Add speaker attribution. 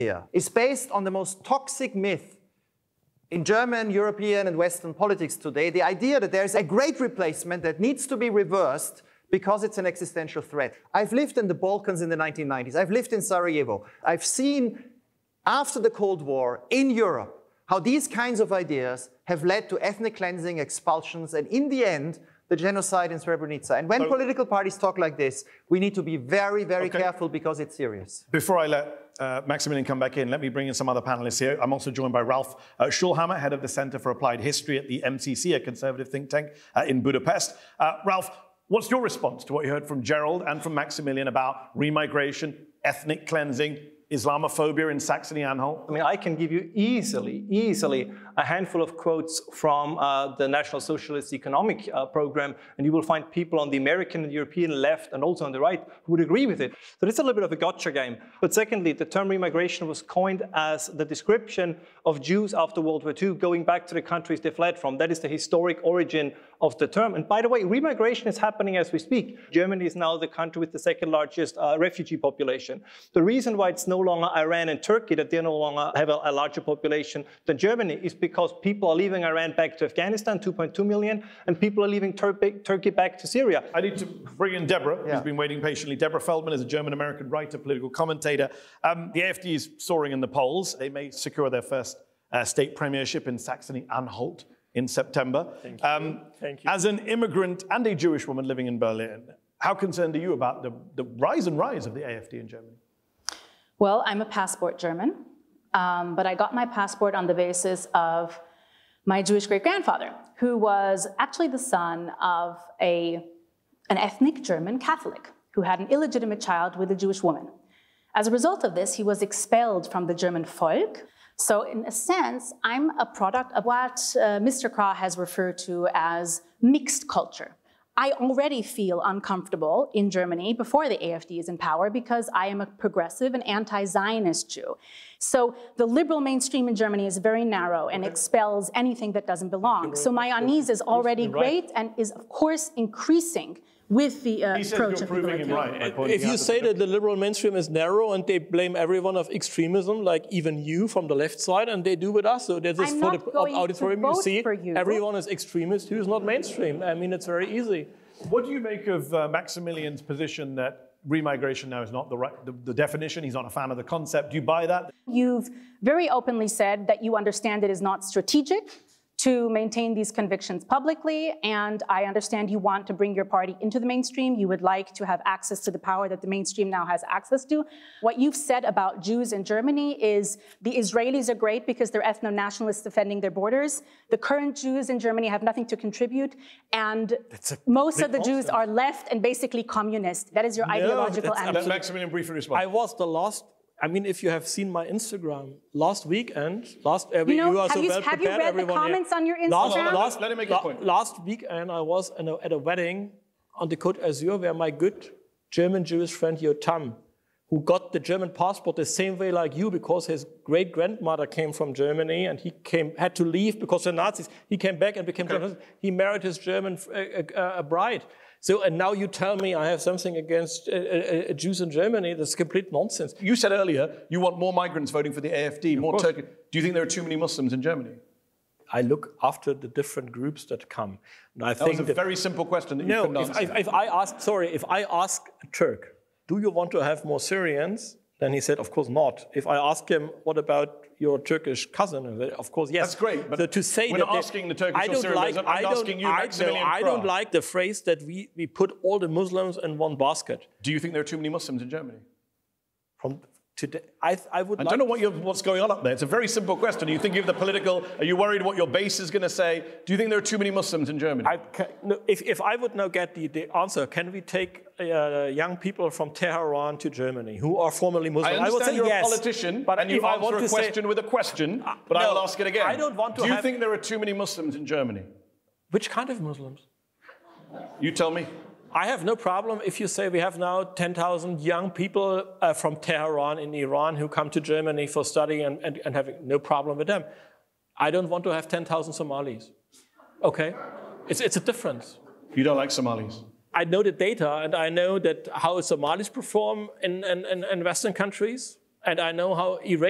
Speaker 1: here is based on the most toxic myth in German, European, and Western politics today, the idea that there's a great replacement that needs to be reversed because it's an existential threat. I've lived in the Balkans in the 1990s. I've lived in Sarajevo. I've seen, after the Cold War, in Europe, how these kinds of ideas have led to ethnic cleansing, expulsions, and in the end, the genocide in Srebrenica. And when political parties talk like this, we need to be very, very careful because it's serious.
Speaker 2: Before I let Maximilian come back in, let me bring in some other panelists here. I'm also joined by Ralf Schulhammer, head of the Center for Applied History at the MCC, a conservative think tank in Budapest. Ralf, what's your response to what you heard from Gerald and from Maximilian about remigration, ethnic cleansing, Islamophobia in Saxony-Anhalt?
Speaker 3: I mean, I can give you easily a handful of quotes from the National Socialist Economic Program, and you will find people on the American and European left and also on the right who would agree with it. So it's a little bit of a gotcha game. But secondly, the term remigration was coined as the description of Jews after World War II going back to the countries they fled from. That is the historic origin of the term. And by the way, remigration is happening as we speak. Germany is now the country with the second largest refugee population. The reason why it's no longer Iran and Turkey that they no longer have a larger population than Germany is because people are leaving Iran back to Afghanistan, 2.2 million, and people are leaving Turkey back to Syria.
Speaker 2: I need to bring in Deborah, who's been waiting patiently. Deborah Feldman is a German-American writer, political commentator. The AfD is soaring in the polls. They may secure their first state premiership in Saxony-Anhalt in September.
Speaker 3: Thank you. Thank you.
Speaker 2: As an immigrant and a Jewish woman living in Berlin, how concerned are you about the rise of the AfD in Germany?
Speaker 4: Well, I'm a passport German, but I got my passport on the basis of my Jewish great-grandfather, who was actually the son of an ethnic German Catholic who had an illegitimate child with a Jewish woman. As a result of this, he was expelled from the German Volk. So in a sense, I'm a product of what Mr. Krah has referred to as mixed culture. I already feel uncomfortable in Germany before the AfD is in power because I am a progressive and anti-Zionist Jew. So the liberal mainstream in Germany is very narrow and expels anything that doesn't belong. So my unease is already great and is, of course, increasing with the approach of people like you.
Speaker 5: If you say that the liberal mainstream is narrow and they blame everyone of extremism, like even you from the left side, and they do with us, so this is for the auditorium, you see, everyone is extremist who is not mainstream. I mean, it's very easy.
Speaker 2: What do you make of Maximilian's position that remigration now is not the definition? He's not a fan of the concept. Do you buy that?
Speaker 4: You've very openly said that you understand it is not strategic to maintain these convictions publicly, and I understand you want to bring your party into the mainstream. You would like to have access to the power that the mainstream now has access to. What you've said about Jews in Germany is the Israelis are great because they're ethno-nationalists defending their borders. The current Jews in Germany have nothing to contribute, and most of the Jews are left and basically communist. That is your ideological answer.
Speaker 2: Let Maximilian briefly respond.
Speaker 5: I was the last. I mean, if you have seen my Instagram last weekend, you are so well prepared.
Speaker 4: Have you read the comments on your Instagram?
Speaker 2: Let him make a point.
Speaker 5: Last weekend, I was at a wedding on the Côte d'Azur where my good German Jewish friend Yotam, who got the German passport the same way like you because his great-grandmother came from Germany and he had to leave because of the Nazis. He came back and became German. He married his German bride. So, and now you tell me I have something against Jews in Germany. That's complete nonsense.
Speaker 2: You said earlier you want more migrants voting for the AfD, more Turkey. Do you think there are too many Muslims in Germany?
Speaker 5: I look after the different groups that come. And I think
Speaker 2: that was a very simple question that you couldn't answer.
Speaker 5: If I ask a Turk, do you want to have more Syrians? Then he said, of course not. If I ask him, what about your Turkish cousin? Of course, yes.
Speaker 2: That's great, but
Speaker 5: so to say
Speaker 2: we're not asking the Turkish or Syrians. I'm asking you, Maximilian Krah.
Speaker 5: I don't like the phrase that we put all the Muslims in one basket.
Speaker 2: Do you think there are too many Muslims in Germany?
Speaker 5: From today, I don't
Speaker 2: know what's going on up there. It's a very simple question. Are you thinking of the political? Are you worried what your base is going to say? Do you think there are too many Muslims in Germany?
Speaker 5: If I would now get the answer, can we take young people from Tehran to Germany who are formerly Muslim?
Speaker 2: I would say you're
Speaker 5: yes,
Speaker 2: a politician, but and you answer a question with a question, but I will ask it again.
Speaker 5: I don't want to
Speaker 2: Do you think there are too many Muslims in Germany?
Speaker 5: Which kind of Muslims?
Speaker 2: You tell me.
Speaker 5: I have no problem if you say we have now 10,000 young people from Tehran in Iran who come to Germany for study and having no problem with them. I don't want to have 10,000 Somalis. Okay? It's a difference.
Speaker 2: You don't like Somalis?
Speaker 5: I know the data and I know that how Somalis perform in Western countries and I know how Iranians